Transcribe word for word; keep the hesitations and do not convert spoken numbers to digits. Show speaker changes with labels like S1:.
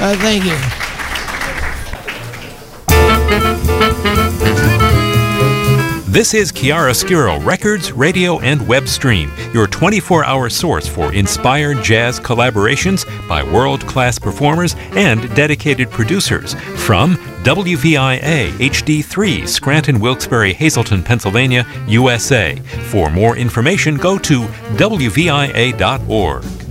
S1: Uh, thank you.
S2: This is Chiaroscuro Records, Radio, and Web Stream, your twenty-four hour source for inspired jazz collaborations by world-class performers and dedicated producers from W V I A H D three, Scranton, Wilkes-Barre, Hazleton, Pennsylvania, U S A. For more information, go to W V I A dot org.